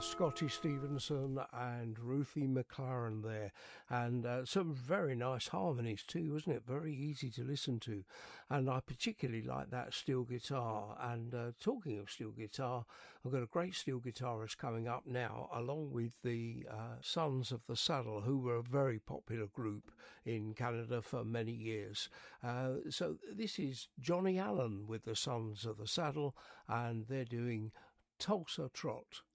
Scotty Stevenson and Ruthie McLaren there, and some very nice harmonies too, wasn't it? Very easy to listen to, and I particularly like that steel guitar. And talking of steel guitar, I've got a great steel guitarist coming up now, along with the Sons of the Saddle, who were a very popular group in Canada for many years. So this is Johnny Allen with the Sons of the Saddle, and they're doing Tulsa Trot.